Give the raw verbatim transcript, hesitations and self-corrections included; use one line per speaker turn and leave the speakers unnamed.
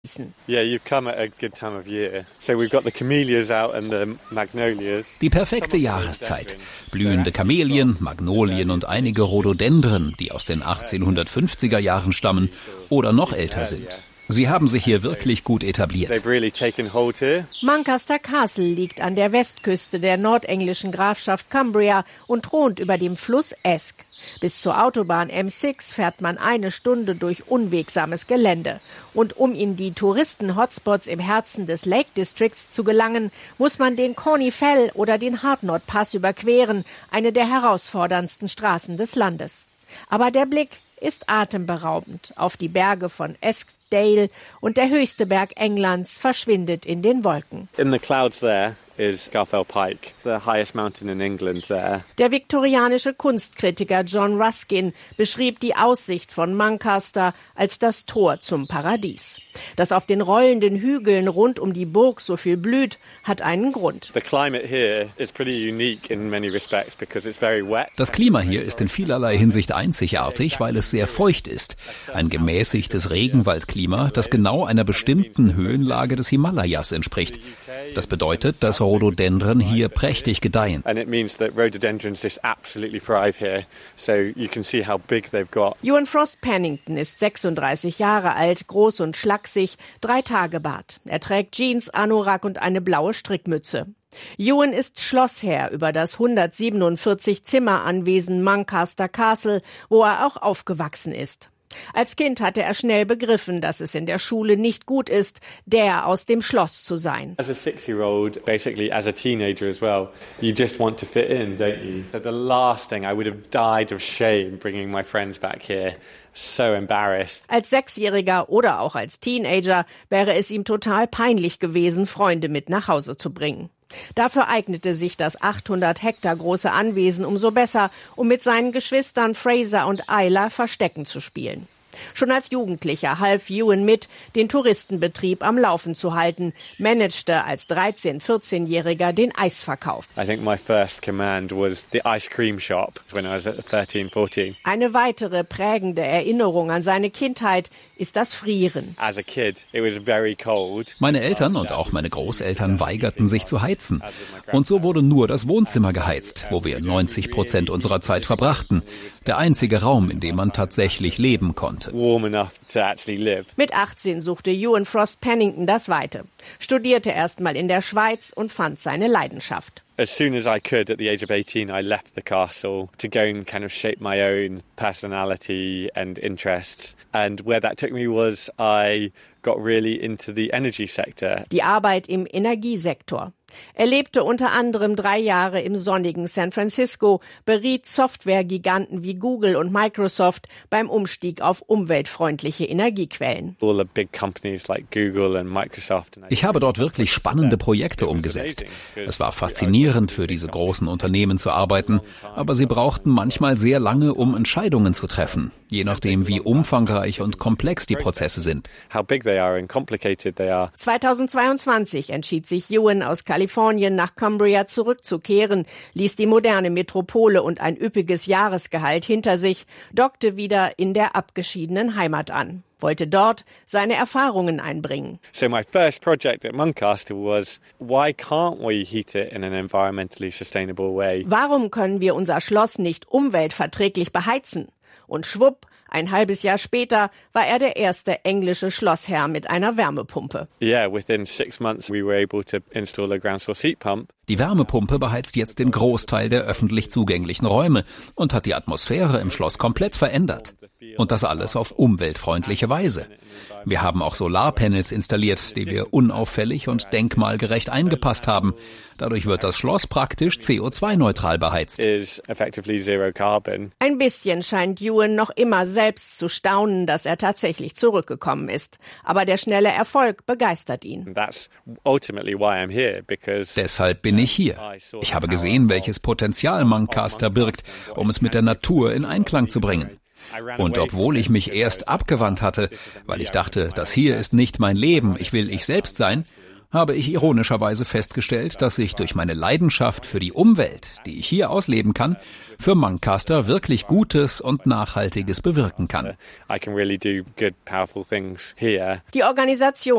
Yeah, you've come at a good time of year. So we've got the camellias out and the magnolias.
Die perfekte Jahreszeit. Blühende Kamelien, Magnolien und einige Rhododendren, die aus den achtzehnhundertfünfziger Jahren stammen oder noch älter sind. Sie haben sich hier wirklich gut etabliert.
Muncaster Castle liegt an der Westküste der nordenglischen Grafschaft Cumbria und thront über dem Fluss Esk. Bis zur Autobahn M sechs fährt man eine Stunde durch unwegsames Gelände. Und um in die Touristen-Hotspots im Herzen des Lake Districts zu gelangen, muss man den Corney Fell oder den Hardknott Pass überqueren, eine der herausforderndsten Straßen des Landes. Aber der Blick ist atemberaubend auf die Berge von Eskdale und der höchste Berg Englands verschwindet in den Wolken.
In the clouds there is Scafell Pike, the highest mountain in England there.
Der viktorianische Kunstkritiker John Ruskin beschrieb die Aussicht von Muncaster als das Tor zum Paradies. Dass auf den rollenden Hügeln rund um die Burg so viel blüht, hat einen Grund.
The climate here is pretty unique in many respects because it's very wet.
Das Klima hier ist in vielerlei Hinsicht einzigartig, weil es sehr feucht ist. Ein gemäßigtes Regenwaldklima, das genau einer bestimmten Höhenlage des Himalayas entspricht. Das bedeutet, dass Rhododendren hier prächtig gedeihen.
Ewan Frost Pennington ist sechsunddreißig Jahre alt, groß und schlaksig, drei Tage Bart. Er trägt Jeans, Anorak und eine blaue Strickmütze. Ewan ist Schlossherr über das hundertsiebenundvierzig Zimmeranwesen Muncaster Castle, wo er auch aufgewachsen ist. Als Kind hatte er schnell begriffen, dass es in der Schule nicht gut ist, der aus dem Schloss zu sein.
As a six-year-old, basically as a teenager as well, you just want to fit in, don't you? So the last thing, I would have died of shame bringing my friends back here. So embarrassed.
Als Sechsjähriger oder auch als Teenager wäre es ihm total peinlich gewesen, Freunde mit nach Hause zu bringen. Dafür eignete sich das achthundert Hektar große Anwesen umso besser, um mit seinen Geschwistern Fraser und Isla Verstecken zu spielen. Schon als Jugendlicher half Ewan mit, den Touristenbetrieb am Laufen zu halten, managte als dreizehn-, vierzehnjähriger den Eisverkauf.
I think my first command was the ice cream shop when I was thirteen, fourteen.
Eine weitere prägende Erinnerung an seine Kindheit ist das Frieren.
As a kid, it was very cold.
Meine Eltern und auch meine Großeltern weigerten sich zu heizen. Und so wurde nur das Wohnzimmer geheizt, wo wir neunzig Prozent unserer Zeit verbrachten. Der einzige Raum, in dem man tatsächlich leben konnte.
Mit achtzehn suchte Ewan Frost Pennington das Weite, studierte erstmal in der Schweiz und fand seine Leidenschaft.
As soon as I could, at the age of eighteen, I left the castle to go and kind of shape my own personality and interests. And where that took me was I got really into the energy sector.
Die Arbeit im Energiesektor. Er lebte unter anderem drei Jahre im sonnigen San Francisco, beriet Softwaregiganten wie Google und Microsoft beim Umstieg auf umweltfreundliche Energiequellen.
Ich habe dort wirklich spannende Projekte umgesetzt. Es war faszinierend, für diese großen Unternehmen zu arbeiten, aber sie brauchten manchmal sehr lange, um Entscheidungen zu treffen, je nachdem, wie umfangreich und komplex die Prozesse sind.
zweitausendzweiundzwanzig entschied sich Ewan aus Kalifornien nach Cumbria zurückzukehren, ließ die moderne Metropole und ein üppiges Jahresgehalt hinter sich, dockte wieder in der abgeschiedenen Heimat an, wollte dort seine Erfahrungen einbringen.
So my first project at Muncaster was, why can't we heat it in an environmentally sustainable way?
Warum können wir unser Schloss nicht umweltverträglich beheizen? Und schwupp, ein halbes Jahr später war er der erste englische Schlossherr mit einer Wärmepumpe.
Yeah, within six months we were able to install a ground source heat pump.
Die Wärmepumpe beheizt jetzt den Großteil der öffentlich zugänglichen Räume und hat die Atmosphäre im Schloss komplett verändert. Und das alles auf umweltfreundliche Weise. Wir haben auch Solarpanels installiert, die wir unauffällig und denkmalgerecht eingepasst haben. Dadurch wird das Schloss praktisch C O zwei neutral beheizt.
Ein bisschen scheint Ewan noch immer selbst zu staunen, dass er tatsächlich zurückgekommen ist. Aber der schnelle Erfolg begeistert ihn.
Deshalb bin ich hier. Ich habe gesehen, welches Potenzial Muncaster birgt, um es mit der Natur in Einklang zu bringen. Und obwohl ich mich erst abgewandt hatte, weil ich dachte, das hier ist nicht mein Leben, ich will ich selbst sein, habe ich ironischerweise festgestellt, dass ich durch meine Leidenschaft für die Umwelt, die ich hier ausleben kann, für Muncaster wirklich Gutes und Nachhaltiges bewirken kann.
Die Organisation